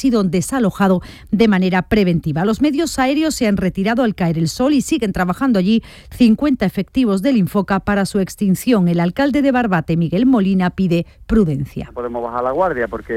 sido desalojado de manera preventiva. Los medios aéreos se han retirado al caer el sol y siguen trabajando allí 50 efectivos del Infoca para su extinción. El alcalde de Barbate, Miguel Molina, pide prudencia. No podemos bajar la guardia porque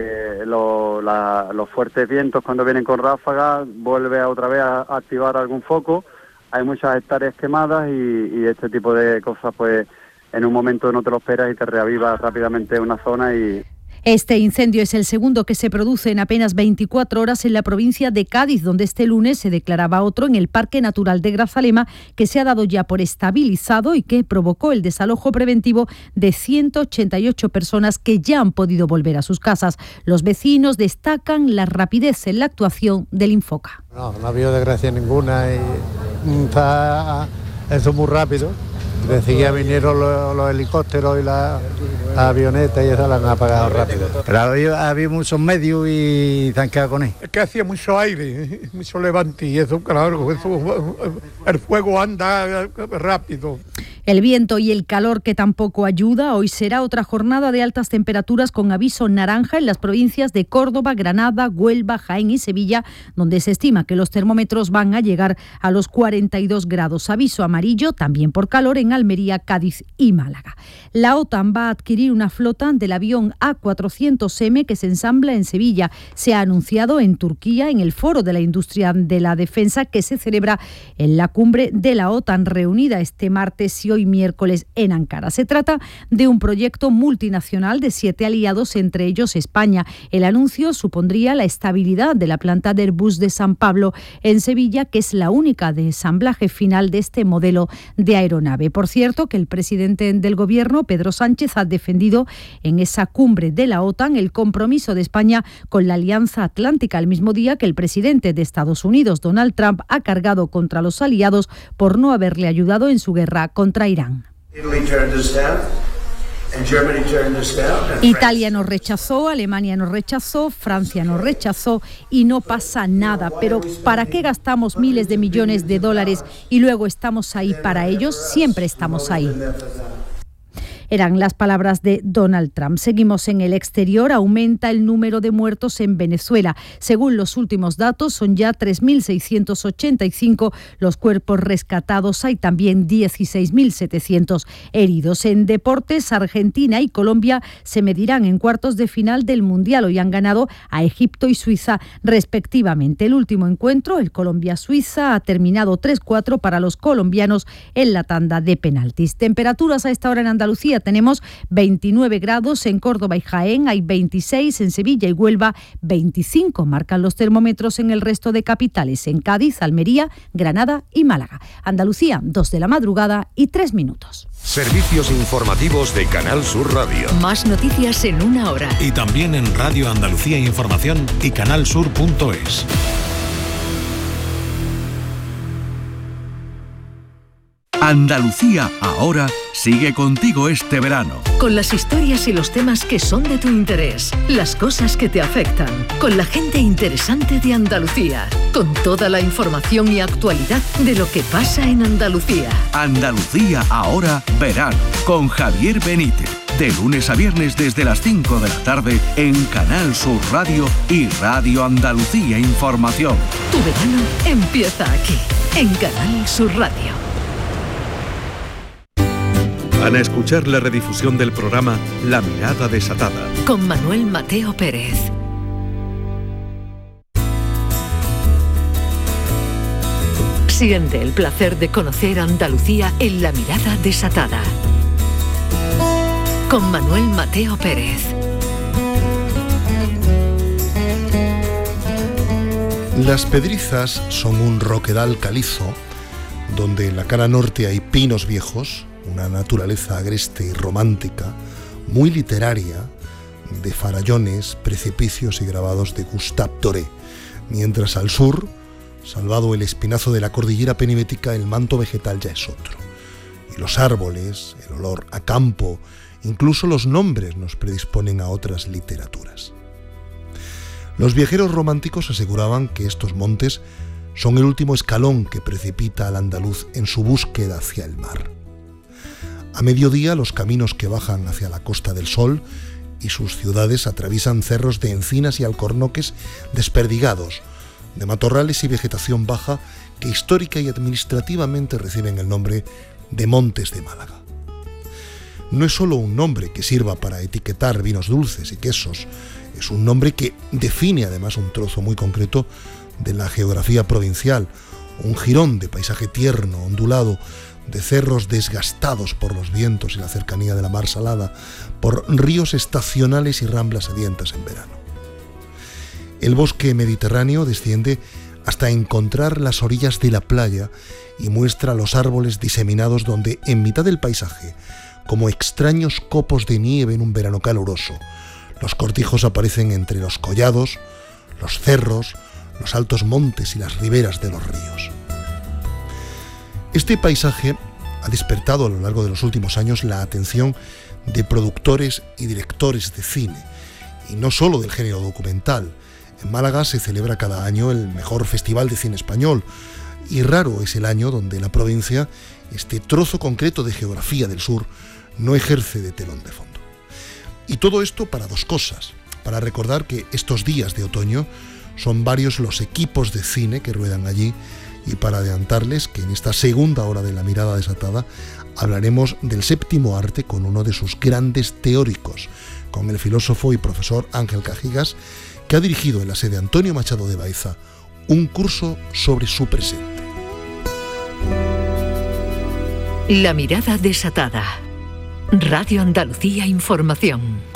los fuertes vientos, cuando vienen con ráfagas, vuelve otra vez a activar algún foco. Hay muchas hectáreas quemadas y este tipo de cosas, pues en un momento no te lo esperas y te reaviva rápidamente una zona y... Este incendio es el segundo que se produce en apenas 24 horas en la provincia de Cádiz, donde este lunes se declaraba otro en el Parque Natural de Grazalema, que se ha dado ya por estabilizado y que provocó el desalojo preventivo de 188 personas que ya han podido volver a sus casas. Los vecinos destacan la rapidez en la actuación del Infoca. No ha habido desgracia ninguna y está eso muy rápido. Enseguida vinieron los helicópteros y la avioneta y eso la han apagado rápido. Pero había muchos medios y se han quedado con él. Es que hacía mucho aire, mucho levante y eso, claro, el fuego anda rápido. El viento y el calor que tampoco ayuda. Hoy será otra jornada de altas temperaturas con aviso naranja en las provincias de Córdoba, Granada, Huelva, Jaén y Sevilla, donde se estima que los termómetros van a llegar a los 42 grados. Aviso amarillo también por calor en Almería, Cádiz y Málaga. La OTAN va a adquirir una flota del avión A400M que se ensambla en Sevilla. Se ha anunciado en Turquía en el Foro de la Industria de la Defensa que se celebra en la cumbre de la OTAN reunida este martes y hoy miércoles en Ankara. Se trata de un proyecto multinacional de 7 aliados, entre ellos España. El anuncio supondría la estabilidad de la planta de Airbus de San Pablo en Sevilla, que es la única de ensamblaje final de este modelo de aeronave. Por cierto, que el presidente del Gobierno, Pedro Sánchez, ha defendido en esa cumbre de la OTAN el compromiso de España con la Alianza Atlántica, al mismo día que el presidente de Estados Unidos, Donald Trump, ha cargado contra los aliados por no haberle ayudado en su guerra contra Irán. Italia nos rechazó, Alemania nos rechazó, Francia nos rechazó y no pasa nada. Pero ¿para qué gastamos miles de millones de dólares y luego estamos ahí para ellos? Siempre estamos ahí. Eran las palabras de Donald Trump. Seguimos en el exterior. Aumenta el número de muertos en Venezuela. Según los últimos datos, son ya 3.685 los cuerpos rescatados. Hay también 16.700 heridos. En deportes, Argentina y Colombia se medirán en cuartos de final del Mundial. Hoy han ganado a Egipto y Suiza respectivamente. El último encuentro, el Colombia-Suiza, ha terminado 3-4 para los colombianos en la tanda de penaltis. Temperaturas a esta hora en Andalucía. Tenemos 29 grados en Córdoba y Jaén, hay 26 en Sevilla y Huelva, 25 marcan los termómetros en el resto de capitales, en Cádiz, Almería, Granada y Málaga. Andalucía, 2 de la madrugada y 3 minutos. Servicios informativos de Canal Sur Radio. Más noticias en una hora. Y también en Radio Andalucía Información y canalsur.es. Andalucía ahora sigue contigo este verano. Con las historias y los temas que son de tu interés, las cosas que te afectan, con la gente interesante de Andalucía, con toda la información y actualidad de lo que pasa en Andalucía. Andalucía ahora verano, con Javier Benítez. De lunes a viernes desde las 5 de la tarde en Canal Sur Radio y Radio Andalucía Información. Tu verano empieza aquí, en Canal Sur Radio. Van a escuchar la redifusión del programa La Mirada Desatada. Con Manuel Mateo Pérez. Siente el placer de conocer Andalucía en La Mirada Desatada. Con Manuel Mateo Pérez. Las Pedrizas son un roquedal calizo donde en la cara norte hay pinos viejos, una naturaleza agreste y romántica, muy literaria, de farallones, precipicios y grabados de Gustave Doré, mientras al sur, salvado el espinazo de la cordillera penibética, el manto vegetal ya es otro. Y los árboles, el olor a campo, incluso los nombres nos predisponen a otras literaturas. Los viajeros románticos aseguraban que estos montes son el último escalón que precipita al andaluz en su búsqueda hacia el mar. A mediodía, los caminos que bajan hacia la Costa del Sol y sus ciudades atraviesan cerros de encinas y alcornoques desperdigados, de matorrales y vegetación baja que histórica y administrativamente reciben el nombre de Montes de Málaga. No es solo un nombre que sirva para etiquetar vinos dulces y quesos, es un nombre que define además un trozo muy concreto de la geografía provincial, un jirón de paisaje tierno, ondulado, de cerros desgastados por los vientos y la cercanía de la mar salada, por ríos estacionales y ramblas sedientas en verano. El bosque mediterráneo desciende hasta encontrar las orillas de la playa y muestra los árboles diseminados donde, en mitad del paisaje, como extraños copos de nieve en un verano caluroso, los cortijos aparecen entre los collados, los cerros, los altos montes y las riberas de los ríos. Este paisaje ha despertado a lo largo de los últimos años la atención de productores y directores de cine, y no solo del género documental. En Málaga se celebra cada año el mejor festival de cine español, y raro es el año donde la provincia, este trozo concreto de geografía del sur, no ejerce de telón de fondo. Y todo esto para dos cosas: para recordar que estos días de otoño son varios los equipos de cine que ruedan allí, y para adelantarles que en esta segunda hora de La Mirada Desatada hablaremos del séptimo arte con uno de sus grandes teóricos, con el filósofo y profesor Ángel Cajigas, que ha dirigido en la sede Antonio Machado de Baeza un curso sobre su presente. La Mirada Desatada. Radio Andalucía Información.